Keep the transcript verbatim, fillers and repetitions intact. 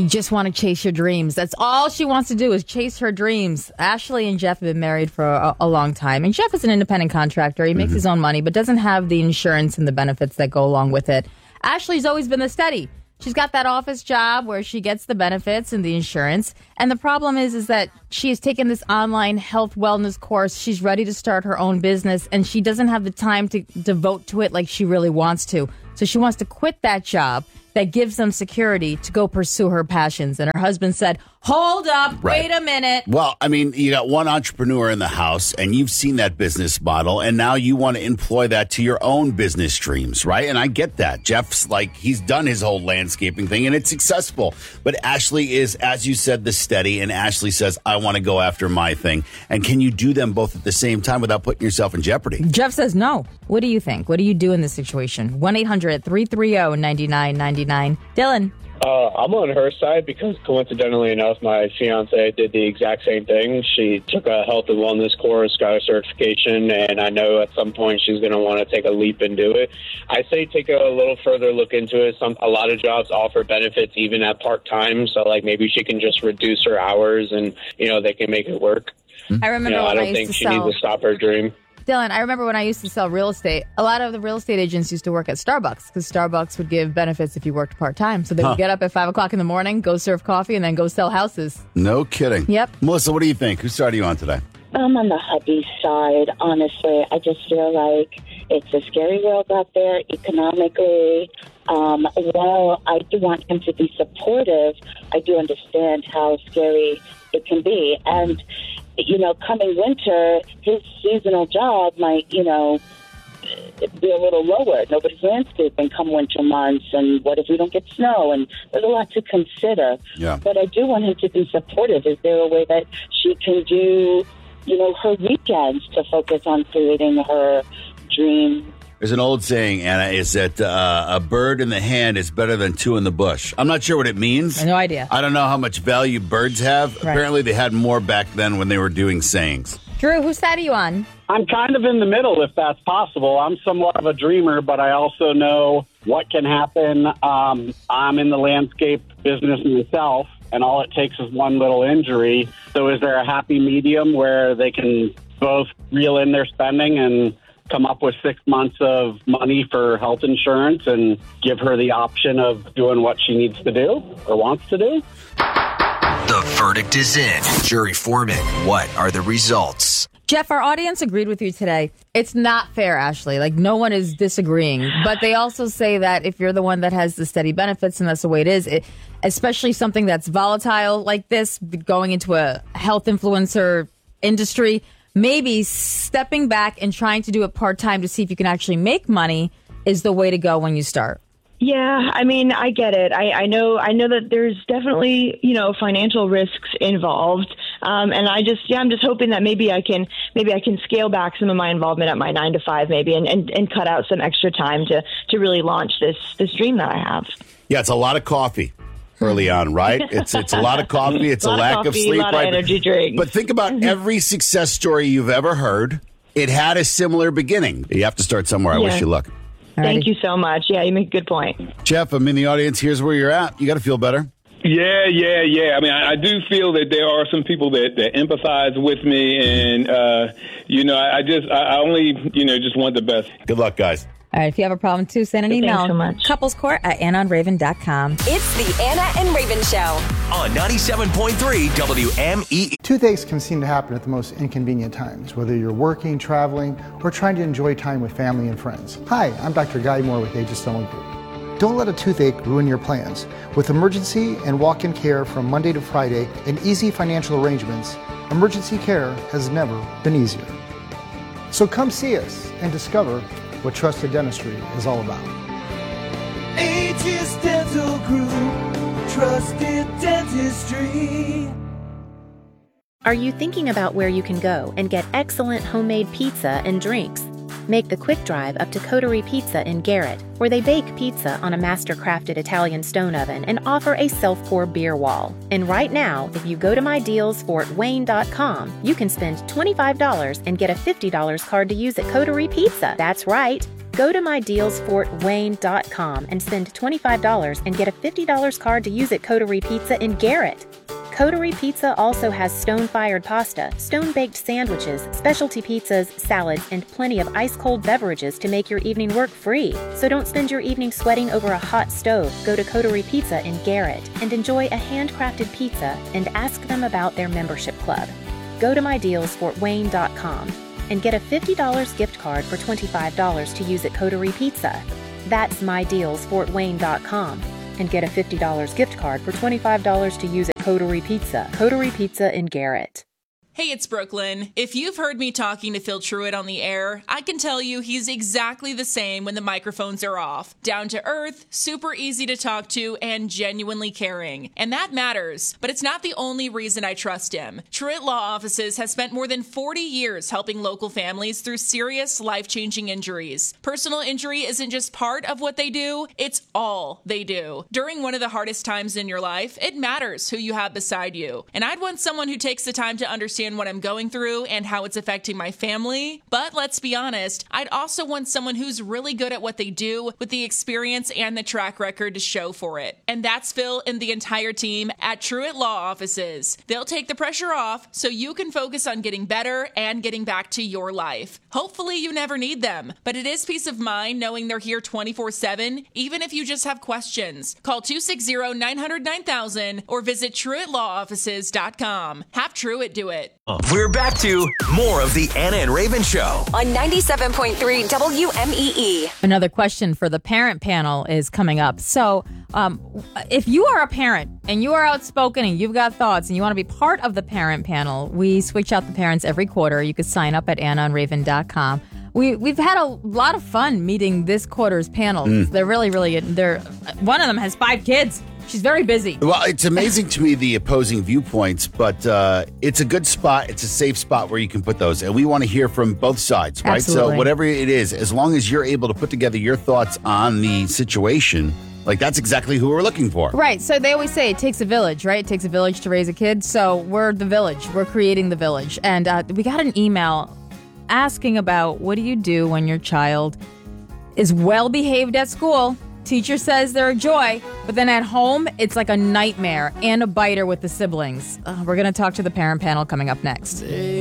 You just want to chase your dreams. That's all she wants to do is chase her dreams. Ashley and Jeff have been married for a, a long time. And Jeff is an independent contractor. He makes mm-hmm. his own money, but doesn't have the insurance and the benefits that go along with it. Ashley's always been the steady. She's got that office job where she gets the benefits and the insurance. And the problem is, is that she has taken this online health wellness course. She's ready to start her own business, and she doesn't have the time to devote to it like she really wants to. So she wants to quit that job that gives them security to go pursue her passions. And her husband said, hold up, right. wait a minute. Well, I mean, you got one entrepreneur in the house, and you've seen that business model, and now you want to employ that to your own business dreams, right? And I get that. Jeff's like, he's done his whole landscaping thing, and it's successful. But Ashley is, as you said, the steady, and Ashley says, I want to go after my thing. And can you do them both at the same time without putting yourself in jeopardy? Jeff says no. What do you think? What do you do in this situation? one eight hundred three three zero nine nine nine nine. Dylan. Uh, I'm on her side because coincidentally enough, my fiance did the exact same thing. She took a health and wellness course, got a certification, and I know at some point she's going to want to take a leap and do it. I say take a little further look into it. Some a lot of jobs offer benefits even at part-time, so like maybe she can just reduce her hours and, you know, they can make it work. I remember you know, when I don't I used think to she sell... needs to stop her dream. Dylan, I remember when I used to sell real estate, a lot of the real estate agents used to work at Starbucks because Starbucks would give benefits if you worked part-time. So they Huh. would get up at five o'clock in the morning, go serve coffee, and then go sell houses. No kidding. Yep. Melissa, what do you think? Whose side are you on today? I'm on the hubby side, honestly. I just feel like it's a scary world out there economically. Um, while I do want him to be supportive, I do understand how scary it can be. And you know, coming winter, his seasonal job might, you know, be a little lower. Nobody's landscaping come winter months, and what if we don't get snow? And there's a lot to consider. Yeah. But I do want him to be supportive. Is there a way that she can do, you know, her weekends to focus on creating her dream? There's an old saying, Anna, is that uh, a bird in the hand is better than two in the bush. I'm not sure what it means. I have no idea. I don't know how much value birds have. Right. Apparently they had more back then when they were doing sayings. Drew, whose side are you on? I'm kind of in the middle, if that's possible. I'm somewhat of a dreamer, but I also know what can happen. Um, I'm in the landscape business myself, and all it takes is one little injury. So is there a happy medium where they can both reel in their spending and come up with six months of money for health insurance and give her the option of doing what she needs to do or wants to do? The verdict is in. Jury foreman, what are the results? Jeff, our audience agreed with you today. It's not fair, Ashley. Like, no one is disagreeing. But they also say that if you're the one that has the steady benefits and that's the way it is, it, especially something that's volatile like this, going into a health influencer industry, maybe stepping back and trying to do it part-time to see if you can actually make money is the way to go when you start. Yeah, I mean, I get it. I, I know I know that there's definitely, you know, financial risks involved. Um, and I just, yeah, I'm just hoping that maybe I can, maybe I can scale back some of my involvement at my nine to five maybe and, and, and cut out some extra time to, to really launch this, this dream that I have. Yeah, it's a lot of coffee early on, right? It's it's a lot of coffee. It's a, a lack of, coffee, of sleep. A lot right? of energy drink. But think about every success story you've ever heard. It had a similar beginning. You have to start somewhere. I Yeah. wish you luck. Thank you so much. Yeah, you make a good point. Jeff, I'm in the audience. Here's where you're at. You got to feel better. Yeah, yeah, yeah. I mean, I, I do feel that there are some people that, that empathize with me, and, uh, you know, I, I just, I, I only, you know, just want the best. Good luck, guys. All right, if you have a problem, too, send an Thanks email. so much. Couplescourt at anna and raven dot com. It's the Anna and Raven Show on ninety-seven point three W M E. Toothaches can seem to happen at the most inconvenient times, whether you're working, traveling, or trying to enjoy time with family and friends. Hi, I'm Doctor Guy Moore with Aegis Dental Group. Don't let a toothache ruin your plans. With emergency and walk-in care from Monday to Friday and easy financial arrangements, emergency care has never been easier. So come see us and discover what trusted dentistry is all about. Aegis Dental Group, trusted dentistry. Are you thinking about where you can go and get excellent homemade pizza and drinks? Make the quick drive up to Coterie Pizza in Garrett, where they bake pizza on a master-crafted Italian stone oven and offer a self-pour beer wall. And right now, if you go to my deals fort wayne dot com, you can spend twenty-five dollars and get a fifty dollars card to use at Coterie Pizza. That's right. Go to my deals fort wayne dot com and send twenty-five dollars and get a fifty dollars card to use at Coterie Pizza in Garrett. Coterie Pizza also has stone-fired pasta, stone-baked sandwiches, specialty pizzas, salads, and plenty of ice-cold beverages to make your evening work free. So don't spend your evening sweating over a hot stove. Go to Coterie Pizza in Garrett and enjoy a handcrafted pizza and ask them about their membership club. Go to my deals fort wayne dot com and get a fifty dollars gift card for twenty-five dollars to use at Coterie Pizza. That's my deals fort wayne dot com and get a fifty dollars gift card for twenty-five dollars to use at Coterie Pizza. Coterie Pizza in Garrett. Hey, it's Brooklyn. If you've heard me talking to Phil Truitt on the air, I can tell you he's exactly the same when the microphones are off. Down to earth, super easy to talk to, and genuinely caring. And that matters, but it's not the only reason I trust him. Truitt Law Offices has spent more than forty years helping local families through serious, life-changing injuries. Personal injury isn't just part of what they do, it's all they do. During one of the hardest times in your life, it matters who you have beside you. And I'd want someone who takes the time to understand what I'm going through and how it's affecting my family. But let's be honest, I'd also want someone who's really good at what they do with the experience and the track record to show for it. And that's Phil and the entire team at Truitt Law Offices. They'll take the pressure off so you can focus on getting better and getting back to your life. Hopefully you never need them, but it is peace of mind knowing they're here twenty-four seven, even if you just have questions. Call two six zero, nine hundred, nine thousand or visit truitt law offices dot com. Have Truitt do it. We're back to more of the Anna and Raven Show on ninety-seven point three W M E E. Another question for the parent panel is coming up. So um, if you are a parent and you are outspoken and you've got thoughts and you want to be part of the parent panel, we switch out the parents every quarter. You can sign up at anna and raven dot com. We, we've had a lot of fun meeting this quarter's panel. Mm. They're really, really, they're, one of them has five kids. She's very busy. Well, it's amazing to me, the opposing viewpoints, but uh, it's a good spot. It's a safe spot where you can put those. And we want to hear from both sides, right? Absolutely. So whatever it is, as long as you're able to put together your thoughts on the situation, like that's exactly who we're looking for. Right. So they always say it takes a village, right? It takes a village to raise a kid. So we're the village. We're creating the village. And uh, we got an email asking about what do you do when your child is well behaved at school. Teacher says they're a joy, but then at home, it's like a nightmare and a biter with the siblings. Uh, we're going to talk to the parent panel coming up next.